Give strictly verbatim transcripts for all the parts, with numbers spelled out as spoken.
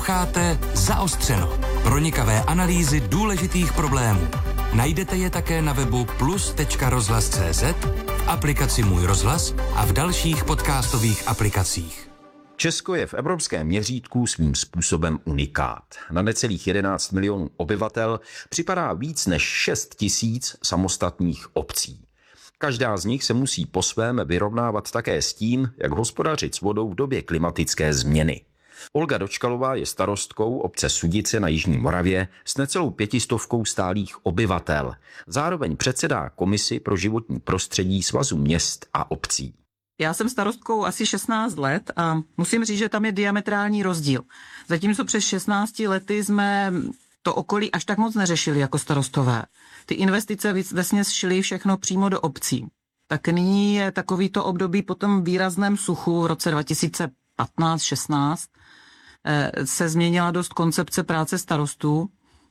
Cháte Zaostřeno. Pronikavé analýzy důležitých problémů. Najdete je také na webu plus tečka rozhlas tečka cé zet, v aplikaci Můj rozhlas a v dalších podcastových aplikacích. Česko je v evropském měřítku svým způsobem unikát. Na necelých jedenáct milionů obyvatel připadá víc než šest tisíc samostatných obcí. Každá z nich se musí po svém vyrovnávat také s tím, jak hospodařit s vodou v době klimatické změny. Olga Dočkalová je starostkou obce Sudice na Jižní Moravě s necelou pětistovkou stálých obyvatel. Zároveň předsedá Komisi pro životní prostředí Svazu měst a obcí. Já jsem starostkou asi šestnáct let a musím říct, že tam je diametrální rozdíl. Zatímco přes šestnácti lety jsme to okolí až tak moc neřešili jako starostové. Ty investice vesměs šly všechno přímo do obcí. Tak nyní je takovýto období po tom výrazném suchu v roce dva tisíce patnáct šestnáct se změnila dost koncepce práce starostů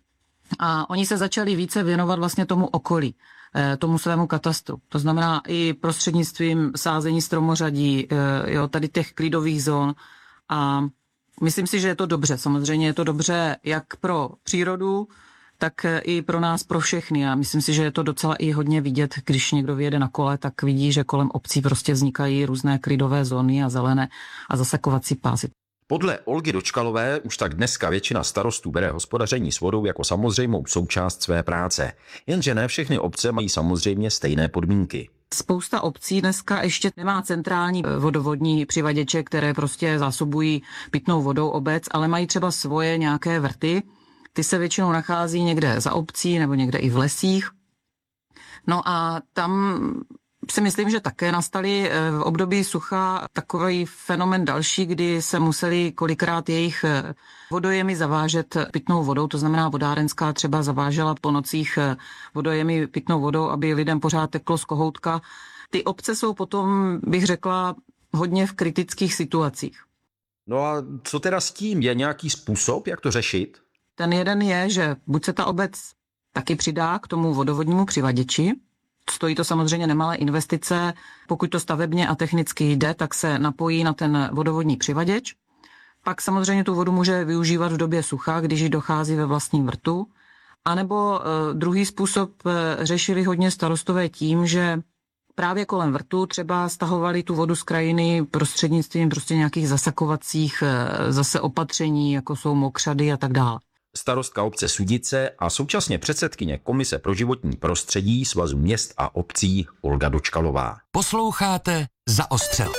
a oni se začali více věnovat vlastně tomu okolí, tomu svému katastru. To znamená i prostřednictvím sázení stromořadí, jo, tady těch klidových zón a myslím si, že je to dobře. Samozřejmě je to dobře jak pro přírodu, tak i pro nás, pro všechny. A myslím si, že je to docela i hodně vidět, když někdo vyjede na kole, tak vidí, že kolem obcí prostě vznikají různé klidové zóny a zelené a zasakovací pásy. Podle Olgy Dočkalové už tak dneska většina starostů bere hospodaření s vodou jako samozřejmou součást své práce. Jenže ne všechny obce mají samozřejmě stejné podmínky. Spousta obcí dneska ještě nemá centrální vodovodní přivaděče, které prostě zásobují pitnou vodou obec, ale mají třeba svoje nějaké vrty. Ty se většinou nachází někde za obcí nebo někde i v lesích. No a tam si myslím, že také nastaly v období sucha takový fenomen další, kdy se museli kolikrát jejich vodojemy zavážet pitnou vodou, to znamená vodárenská třeba zavážela po nocích vodojemy pitnou vodou, aby lidem pořád teklo z kohoutka. Ty obce jsou potom, bych řekla, hodně v kritických situacích. No a co teda s tím? Je nějaký způsob, jak to řešit? Ten jeden je, že buď se ta obec taky přidá k tomu vodovodnímu přivaděči, stojí to samozřejmě nemalé investice, pokud to stavebně a technicky jde, tak se napojí na ten vodovodní přivaděč. Pak samozřejmě tu vodu může využívat v době sucha, když ji dochází ve vlastním vrtu. A nebo e, druhý způsob e, řešili hodně starostové tím, že právě kolem vrtu třeba stahovali tu vodu z krajiny prostřednictvím prostě nějakých zasakovacích e, zase opatření, jako jsou mokřady a tak dále. Starostka obce Sudice a současně předsedkyně Komise pro životní prostředí Svazu měst a obcí Olga Dočkalová. Posloucháte Zaostřeno.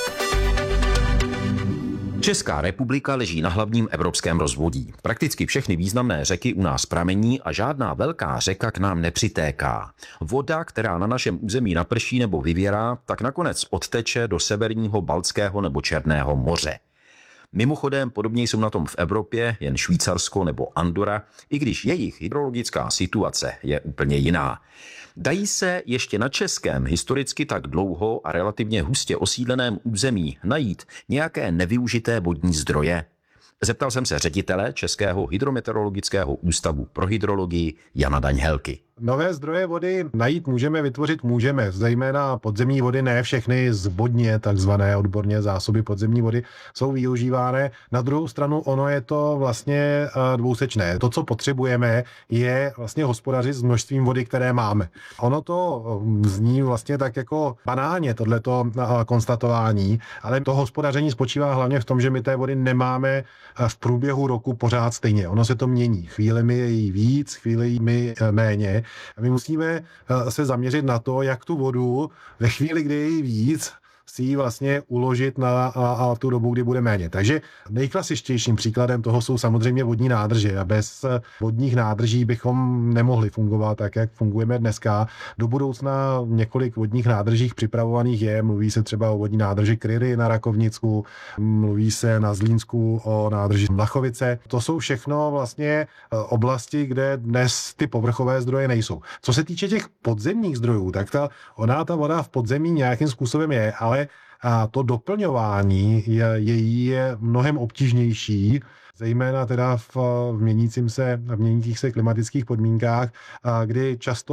Česká republika leží na hlavním evropském rozvodí. Prakticky všechny významné řeky u nás pramení a žádná velká řeka k nám nepřitéká. Voda, která na našem území naprší nebo vyvěrá, tak nakonec odteče do severního Baltského nebo Černého moře. Mimochodem, podobně jsou na tom v Evropě jen Švýcarsko nebo Andorra, i když jejich hydrologická situace je úplně jiná. Dají se ještě na českém historicky tak dlouho a relativně hustě osídleném území najít nějaké nevyužité vodní zdroje? Zeptal jsem se ředitele Českého hydrometeorologického ústavu pro hydrologii Jana Daňhelky. Nové zdroje vody najít můžeme, vytvořit můžeme, zejména podzemní vody, ne všechny zvodně, takzvané odborně zásoby podzemní vody, jsou využívány. Na druhou stranu ono je to vlastně dvousečné. To, co potřebujeme, je vlastně hospodařit s množstvím vody, které máme. Ono to zní vlastně tak jako banálně, tohleto konstatování, ale to hospodaření spočívá hlavně v tom, že my té vody nemáme v průběhu roku pořád stejně. Ono se to mění. Chvílemi je jí víc, chvílemi méně. A my musíme se zaměřit na to, jak tu vodu ve chvíli, kdy je jí víc, si ji vlastně uložit na a, a tu dobu, kdy bude méně. Takže nejklasičtějším příkladem toho jsou samozřejmě vodní nádrže. A bez vodních nádrží bychom nemohli fungovat tak, jak fungujeme dneska. Do budoucna několik vodních nádržích připravovaných je. Mluví se třeba o vodní nádrži Kryry na Rakovnicku, mluví se na Zlínsku o nádrži Mlachovice. To jsou všechno vlastně oblasti, kde dnes ty povrchové zdroje nejsou. Co se týče těch podzemních zdrojů, tak ta, ona ta voda v podzemí nějakým způsobem je, ale a to doplňování je, její je mnohem obtížnější, zejména teda v, v, měnícím se, v měnících se klimatických podmínkách, a kdy často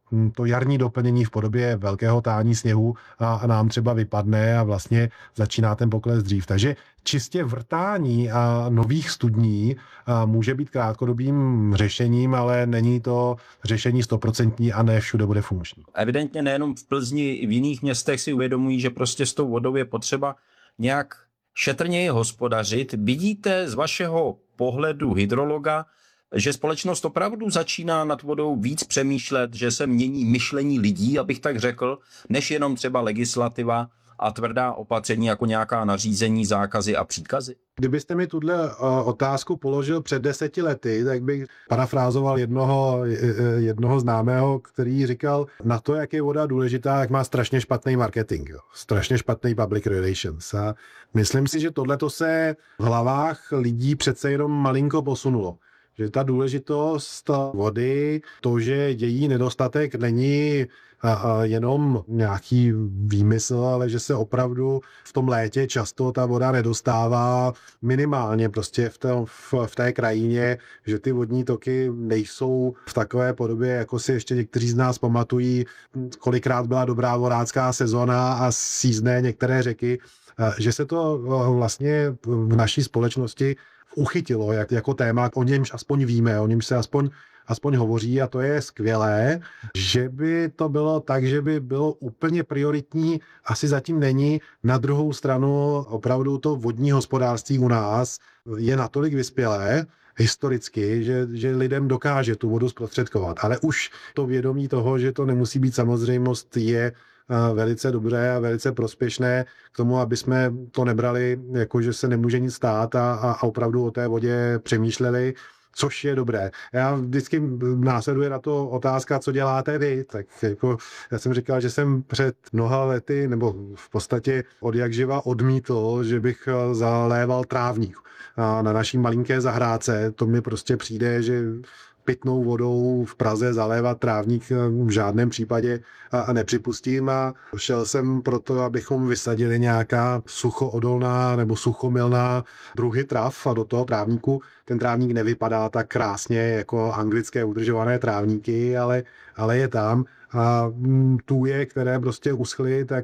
to jarní doplnění v podobě velkého tání sněhu a, a nám třeba vypadne a vlastně začíná ten pokles dřív. Takže čistě vrtání a nových studní a může být krátkodobým řešením, ale není to řešení stoprocentní a ne všude bude funkční. Evidentně nejenom v Plzni, i v jiných městech si uvědomují, že prostě s tou vodou je potřeba nějak šetrněji hospodařit. Vidíte z vašeho pohledu hydrologa, že společnost opravdu začíná nad vodou víc přemýšlet, že se mění myšlení lidí, abych tak řekl, než jenom třeba legislativa a tvrdá opatření jako nějaká nařízení, zákazy a příkazy? Kdybyste mi tuhle otázku položil před deseti lety, tak bych parafrázoval jednoho, jednoho známého, který říkal, na to, jak je voda důležitá, jak má strašně špatný marketing, jo. Strašně špatný public relations. A myslím si, že tohleto se v hlavách lidí přece jenom malinko posunulo. Že ta důležitost vody, to, že její nedostatek není a, a jenom nějaký výmysl, ale že se opravdu v tom létě často ta voda nedostává minimálně prostě v, tom, v, v té krajině, že ty vodní toky nejsou v takové podobě, jako si ještě někteří z nás pamatují, kolikrát byla dobrá vodácká sezona a sízné některé řeky, že se to vlastně v naší společnosti uchytilo jak, jako téma, o němž aspoň víme, o němž se aspoň, aspoň hovoří a to je skvělé. Že by to bylo tak, že by bylo úplně prioritní, asi zatím není. Na druhou stranu opravdu to vodní hospodářství u nás je natolik vyspělé, historicky, že, že lidem dokáže tu vodu zprostředkovat. Ale už to vědomí toho, že to nemusí být samozřejmost, je velice dobré a velice prospěšné k tomu, aby jsme to nebrali jako, že se nemůže nic stát a, a opravdu o té vodě přemýšleli, což je dobré. Já vždycky následuje na to otázka, co děláte vy. Tak jako, já jsem říkal, že jsem před mnoha lety, nebo v podstatě od jak živa odmítl, že bych zaléval trávník. A na naší malinké zahrádce to mi prostě přijde, že pitnou vodou v Praze zalévat trávník v žádném případě a nepřipustím a šel jsem proto, abychom vysadili nějaká suchoodolná nebo suchomilná druhy trav a do toho trávníku. Ten trávník nevypadá tak krásně jako anglické udržované trávníky, ale, ale je tam a tůje, které prostě uschly, tak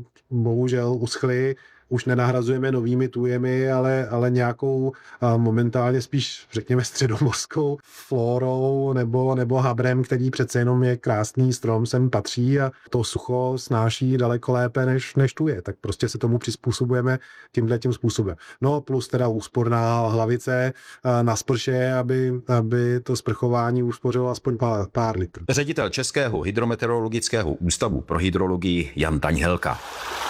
bohužel uschly. Už nenahrazujeme novými tůjemi, ale, ale nějakou a momentálně spíš, řekněme, středomořskou flórou nebo, nebo habrem, který přece jenom je krásný strom, sem patří a to sucho snáší daleko lépe než, než tůje. Tak prostě se tomu přizpůsobujeme tímhletím způsobem. No plus teda úsporná hlavice na sprše, aby, aby to sprchování uspořilo aspoň pár, pár litrů. Ředitel Českého hydrometeorologického ústavu pro hydrologii Jan Daňhelka.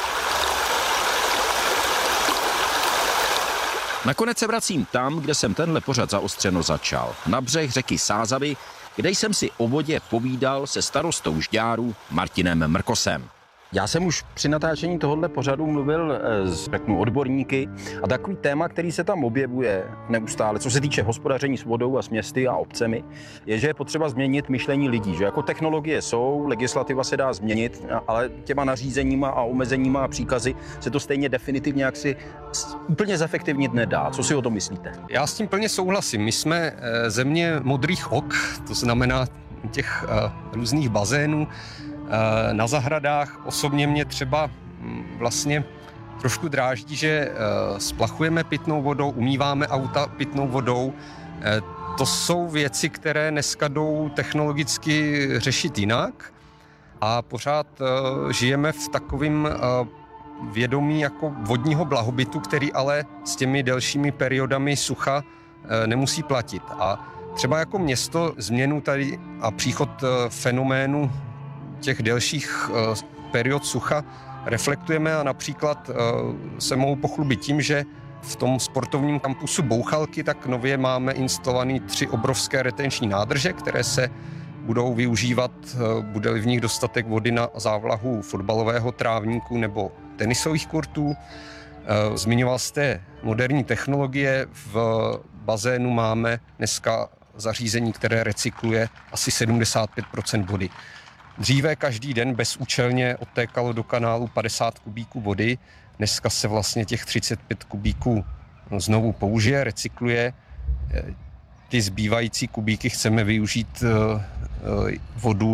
Nakonec se vracím tam, kde jsem tenhle pořad zaostřeno začal. Na břeh řeky Sázavy, kde jsem si o vodě povídal se starostou Žďáru Martinem Mrkosem. Já jsem už při natáčení tohohle pořadu mluvil s řeknu, odborníky a takový téma, který se tam objevuje neustále, co se týče hospodaření s vodou a s městy a obcemi, je, že je potřeba změnit myšlení lidí, že jako technologie jsou, legislativa se dá změnit, ale těma nařízeníma a omezeníma a příkazy se to stejně definitivně jaksi úplně zefektivnit nedá. Co si o tom myslíte? Já s tím plně souhlasím. My jsme země modrých ok, to znamená těch různých bazénů, na zahradách. Osobně mě třeba vlastně trošku dráždí, že splachujeme pitnou vodou, umýváme auta pitnou vodou. To jsou věci, které dneska jdou technologicky řešit jinak a pořád žijeme v takovém vědomí jako vodního blahobytu, který ale s těmi delšími periodami sucha nemusí platit. A třeba jako město změnu tady a příchod fenoménu těch delších uh, period sucha reflektujeme a například uh, se mohu pochlubit tím, že v tom sportovním kampusu Bouchalky tak nově máme instalovaný tři obrovské retenční nádrže, které se budou využívat, uh, bude-li v nich dostatek vody na závlahu fotbalového trávníku nebo tenisových kurtů. Uh, zmiňoval jste moderní technologie, v bazénu máme dneska zařízení, které recykluje asi sedmdesát pět procent vody. Dříve každý den bezúčelně odtékalo do kanálu padesát kubíků vody, dneska se vlastně těch třicet pět kubíků znovu použije, recykluje. Ty zbývající kubíky chceme využít vodu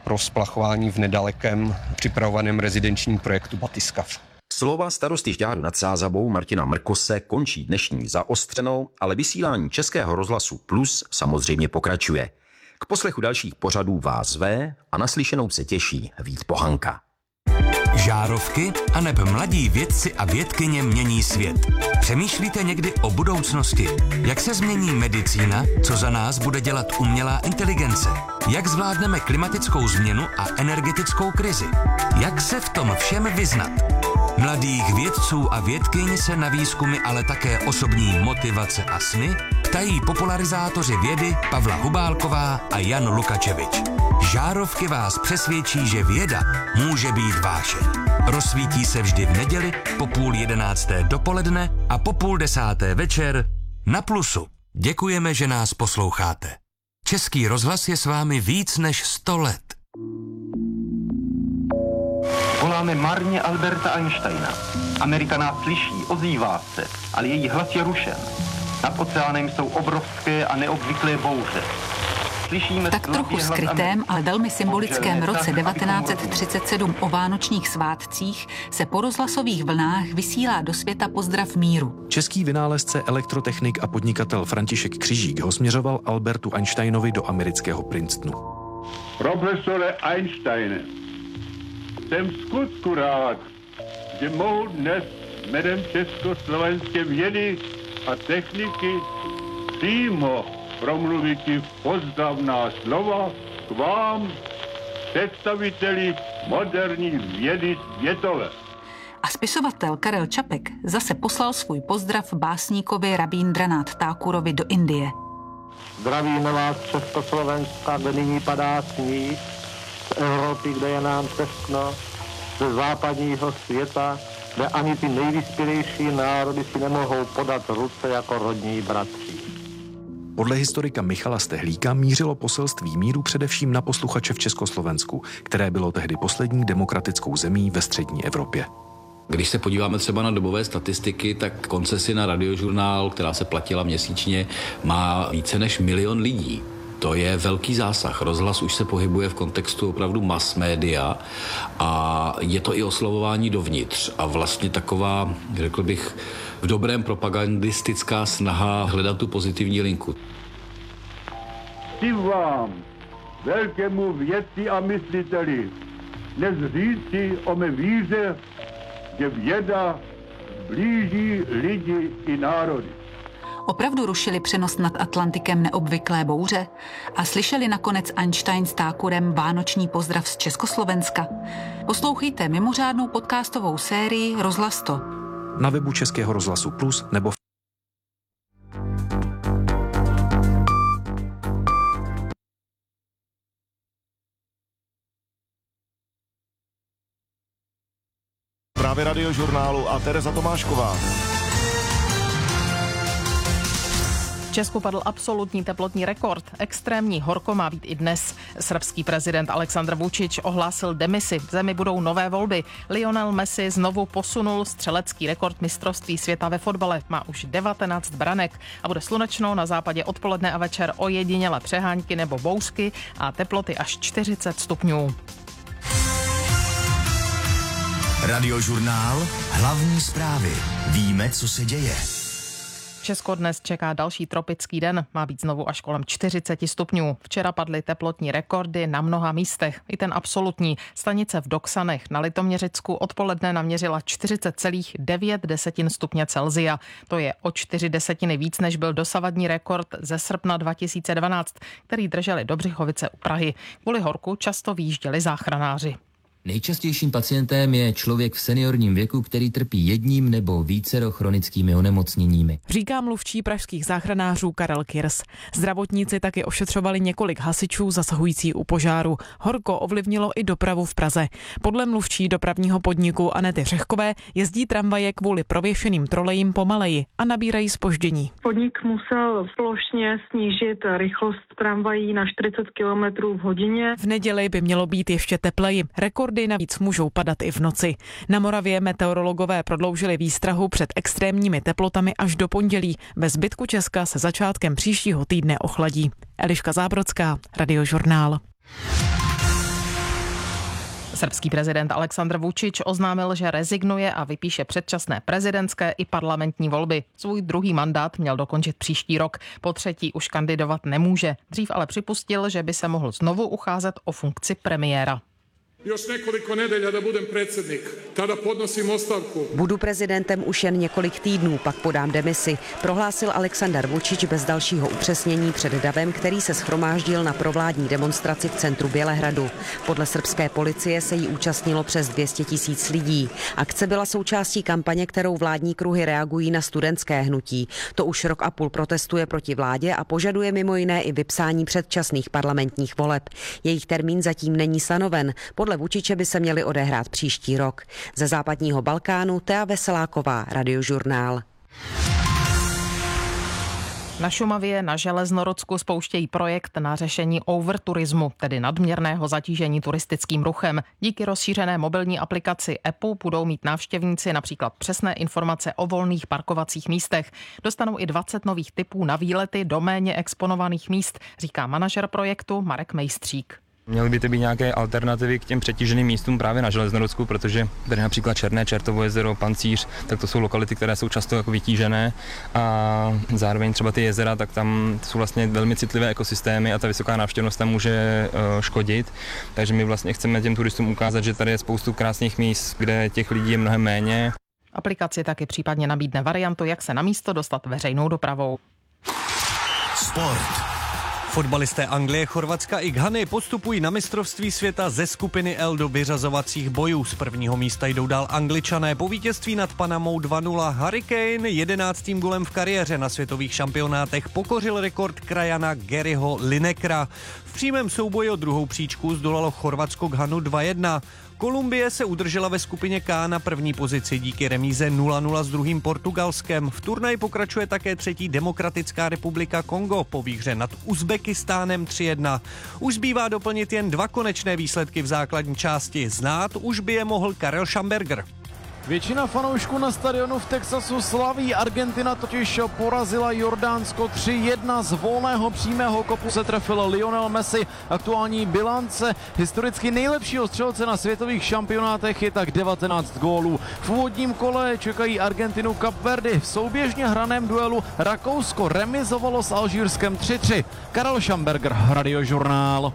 pro splachování v nedalekém připravovaném rezidenčním projektu Batyskav. Slova starosty Žďáru nad Sázavou Martina Mrkose končí dnešní Zaostřenou, ale vysílání Českého rozhlasu Plus samozřejmě pokračuje. K poslechu dalších pořadů vás zve a naslyšenou se těší Vít Pohanka. Žárovky aneb mladí vědci a vědkyně mění svět. Přemýšlíte někdy o budoucnosti? Jak se změní medicína? Co za nás bude dělat umělá inteligence? Jak zvládneme klimatickou změnu a energetickou krizi? Jak se v tom všem vyznat? Mladých vědců a vědkyň se na výzkumy, ale také osobní motivace a sny ptají popularizátoři vědy Pavla Hubálková a Jan Lukačevič. Žárovky vás přesvědčí, že věda může být vášeň. Rozsvítí se vždy v neděli po půl jedenácté dopoledne a po půl desáté večer na Plusu. Děkujeme, že nás posloucháte. Český rozhlas je s vámi víc než sto let. Voláme marně Alberta Einsteina. Amerika nás slyší, ozývá se, ale její hlas je rušen. Nad oceánem jsou obrovské a neobvyklé bouře. Slyšíme tak trochu skrytém, ale velmi symbolickém roce devatenáct set třicet sedm o vánočních svátcích se po rozhlasových vlnách vysílá do světa pozdrav míru. Český vynálezce, elektrotechnik a podnikatel František Křižík ho směřoval Albertu Einsteinovi do amerického Princetonu. Profesore Einsteine, jsem v skutku rád, že mohu dnes jménem československé vědy a techniky přímo promluvit v pozdravná slova k vám, představiteli moderní vědy světové. A spisovatel Karel Čapek zase poslal svůj pozdrav básníkovi Rabíndranath Thakurovi do Indie. Zdravíme vás Československa, kde nyní padá sníh, z Evropy, kde je nám teskno, ze západního světa, kde ani ty nejvyspělejší národy si nemohou podat ruce jako rodní bratři. Podle historika Michala Stehlíka mířilo poselství míru především na posluchače v Československu, které bylo tehdy poslední demokratickou zemí ve střední Evropě. Když se podíváme třeba na dobové statistiky, tak koncesi na Radiožurnál, která se platila měsíčně, má více než milion lidí. To je velký zásah. Rozhlas už se pohybuje v kontextu opravdu mass media a je to i oslovování dovnitř a vlastně taková, řekl bych, v dobrém propagandistická snaha hledat tu pozitivní linku. Chci vám, velkému vědci a mysliteli, dnes říci o mé víře, že věda blíží lidi i národy. Opravdu rušili přenos nad Atlantikem neobvyklé bouře a slyšeli nakonec Einstein s Thakurem vánoční pozdrav z Československa? Poslouchejte mimořádnou podcastovou sérii Rozhlas sto. Na webu Českého rozhlasu Plus nebo v Právě Radiožurnálu a Tereza Tomášková. V Česku padl absolutní teplotní rekord. Extrémní horko má být i dnes. Srbský prezident Aleksandr Vučić ohlásil demisi. V zemi budou nové volby. Lionel Messi znovu posunul střelecký rekord mistrovství světa ve fotbale. Má už devatenáct branek a bude slunečno, na západě odpoledne a večer ojediněle přehánky nebo bouřky a teploty až čtyřicet stupňů. Radiožurnál, hlavní zprávy. Víme, co se děje. Česko dnes čeká další tropický den, má být znovu až kolem čtyřicet stupňů. Včera padly teplotní rekordy na mnoha místech, i ten absolutní. Stanice v Doksanech na Litoměřicku odpoledne naměřila čtyřicet celá devět stupně Celsia. To je o čtyři desetiny víc, než byl dosavadní rekord ze srpna dva tisíce dvanáct, který drželi do Břichovice u Prahy. Kvůli horku často vyjížděli záchranáři. Nejčastějším pacientem je člověk v seniorním věku, který trpí jedním nebo vícero chronickými onemocněními. Říká mluvčí pražských záchranářů Karel Kirs. Zdravotníci taky ošetřovali několik hasičů zasahující u požáru. Horko ovlivnilo i dopravu v Praze. Podle mluvčí dopravního podniku Anety Řehkové jezdí tramvaje kvůli prověšeným trolejím pomaleji a nabírají zpoždění. Podnik musel plošně snížit rychlost tramvají na čtyřicet kilometrů v hodině. V neděli by mělo být ještě tepleji. Rekord navíc můžou padat i v noci. Na Moravě meteorologové prodloužili výstrahu před extrémními teplotami až do pondělí. Ve zbytku Česka se začátkem příštího týdne ochladí. Eliška Zábrodská, Radiožurnál. Srbský prezident Aleksandr Vučić oznámil, že rezignuje a vypíše předčasné prezidentské i parlamentní volby. Svůj druhý mandát měl dokončit příští rok. Po třetí už kandidovat nemůže. Dřív ale připustil, že by se mohl znovu ucházet o funkci premiéra. Još nekoliko nedelja da budem predsjednik, tada podnosim ostavku. Budu prezidentem už jen několik týdnů, pak podám demisi, prohlásil Aleksandar Vučić bez dalšího upřesnění před davem, který se shromáždil na provládní demonstraci v centru Bělehradu. Podle srbské policie se jí účastnilo přes dvě stě tisíc lidí. Akce byla součástí kampaně, kterou vládní kruhy reagují na studentské hnutí. To už rok a půl protestuje proti vládě a požaduje mimo jiné i vypsání předčasných parlamentních voleb. Jejich termín zatím není stanoven. Podle Vučiće by se měly odehrát příští rok. Ze západního Balkánu Tea Veseláková, Radiožurnál. Na Šumavě na Železnorodsku spouštějí projekt na řešení overturismu, tedy nadměrného zatížení turistickým ruchem. Díky rozšířené mobilní aplikaci Appu budou mít návštěvníci například přesné informace o volných parkovacích místech. Dostanou i dvacet nových typů na výlety do méně exponovaných míst, říká manažer projektu Marek Mejstřík. Měly by to být nějaké alternativy k těm přetíženým místům právě na Železnorodsku, protože tady například Černé Čertovo jezero, Pancíř, tak to jsou lokality, které jsou často jako vytížené a zároveň třeba ty jezera, tak tam jsou vlastně velmi citlivé ekosystémy a ta vysoká návštěvnost tam může škodit. Takže my vlastně chceme těm turistům ukázat, že tady je spoustu krásných míst, kde těch lidí je mnohem méně. Aplikaci taky případně nabídne variantu, jak se na místo dostat veřejnou dopravou. Sport. Fotbalisté Anglie, Chorvatska i Ghany postupují na mistrovství světa ze skupiny L do vyřazovacích bojů. Z prvního místa jdou dál Angličané po vítězství nad Panamou dva nula. Harry Kane jedenáctým golem v kariéře na světových šampionátech pokořil rekord krajana Garyho Linekera. V přímém souboji o druhou příčku zdolalo Chorvatsko Ghanu dva jedna. Kolumbie se udržela ve skupině K na první pozici díky remíze nula nula s druhým Portugalskem. V turnaji pokračuje také třetí Demokratická republika Kongo po výhře nad Uzbekistánem tři jedna. Už zbývá doplnit jen dva konečné výsledky v základní části. Znát už by je mohl Karel Schamberger. Většina fanoušků na stadionu v Texasu slaví. Argentina totiž porazila Jordánsko tři jedna. Z volného přímého kopu se trefil Lionel Messi. Aktuální bilance historicky nejlepšího střelce na světových šampionátech je tak devatenáct gólů. V úvodním kole čekají Argentinu Kap Verdy. V souběžně hraném duelu Rakousko remizovalo s Alžírskem tři tři. Karel Schamberger, Radiožurnál.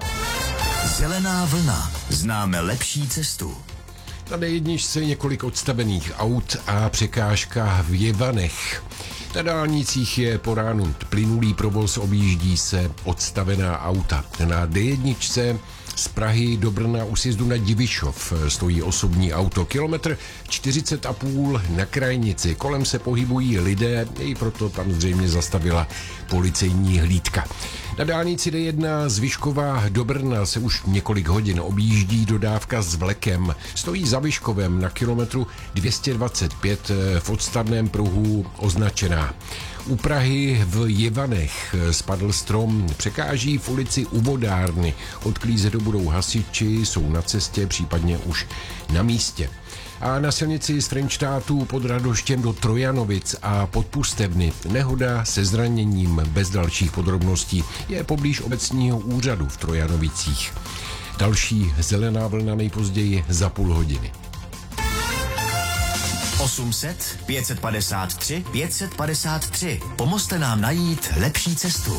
Zelená vlna. Známe lepší cestu. Na D jedna je několik odstavených aut a překážka v Jevanech. Na dálnicích je po ránu plynulý provoz, objíždí se odstavená auta. Na D jedna z Prahy do Brna u sjezdu na Divišov stojí osobní auto. Kilometr čtyřicet a půl na krajnici. Kolem se pohybují lidé, i proto tam zřejmě zastavila policejní hlídka. Na dálnici D jedna z Vyškova do Brna se už několik hodin objíždí dodávka s vlekem. Stojí za Vyškovem na kilometru dvě stě dvacet pět v odstavném pruhu označená. U Prahy v Jevanech spadl strom, překáží v ulici u vodárny. Odklízet to budou hasiči, jsou na cestě, případně už na místě. A na silnici z Frenštátu pod Radoštěm do Trojanovic a Podpustevny nehoda se zraněním bez dalších podrobností je poblíž obecního úřadu v Trojanovicích. Další zelená vlna nejpozději za půl hodiny. osm set, pět set padesát tři, pět set padesát tři. Pomozte nám najít lepší cestu.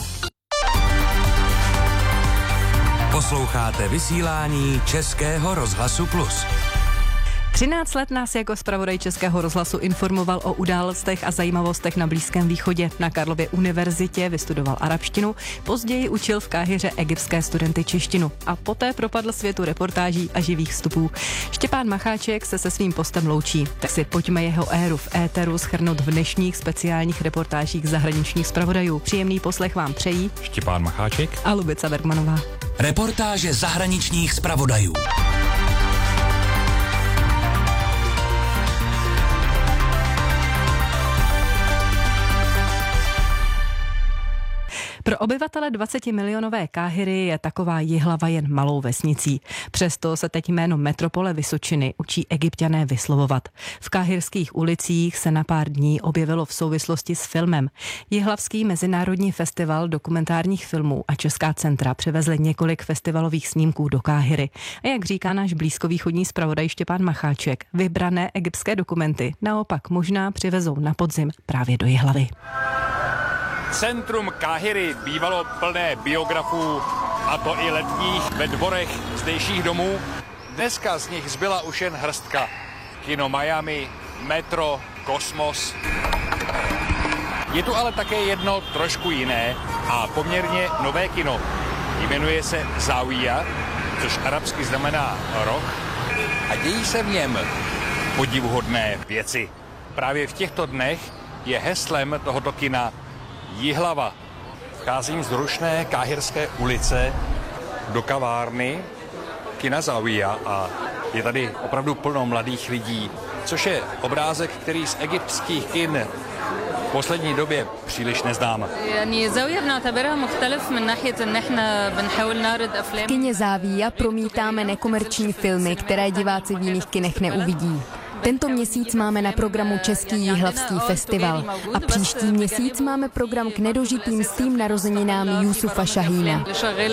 Posloucháte vysílání Českého rozhlasu Plus. třináct let nás jako zpravodaj Českého rozhlasu informoval o událostech a zajímavostech na Blízkém východě. Na Karlově univerzitě vystudoval arabštinu, později učil v Káhiře egyptské studenty češtinu a poté propadl světu reportáží a živých vstupů. Štěpán Macháček se se svým postem loučí, tak si pojďme jeho éru v éteru shrnout v dnešních speciálních reportážích zahraničních zpravodajů. Příjemný poslech vám přejí Štěpán Macháček a Lubica Bergmanová. Reportáže zahraničních zpravodajů. Pro obyvatele dvacetimilionové Káhiry je taková Jihlava jen malou vesnicí. Přesto se teď jméno metropole Vysočiny učí Egypťané vyslovovat. V káhirských ulicích se na pár dní objevilo v souvislosti s filmem. Jihlavský mezinárodní festival dokumentárních filmů a Česká centra přivezli několik festivalových snímků do Káhiry. A jak říká náš blízkovýchodní zpravodaj Štěpán Macháček, vybrané egyptské dokumenty naopak možná přivezou na podzim právě do Jihlavy. Centrum Káhiry bývalo plné biografů, a to i letních ve dvorech zdejších domů. Dneska z nich zbyla už jen hrstka. Kino Miami, metro, Kosmos. Je tu ale také jedno trošku jiné a poměrně nové kino. Jmenuje se Záwija, což arabsky znamená roh, a dějí se v něm podivuhodné věci. Právě v těchto dnech je heslem tohoto kina Jihlava. Vcházím z rušné káhirské ulice do kavárny kina Záwija a je tady opravdu plno mladých lidí, což je obrázek, který z egyptských kin v poslední době příliš neznám. V kině Záwija promítáme nekomerční filmy, které diváci v jiných kinech neuvidí. Tento měsíc máme na programu Český jihlavský festival a příští měsíc máme program k nedožitým svým narozeninám Jusufa Šahína.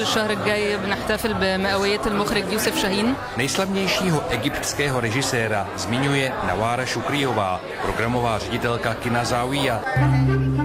Nejslavnějšího egyptského režiséra zmiňuje Nawara Šukrijová, programová ředitelka kina Záwija.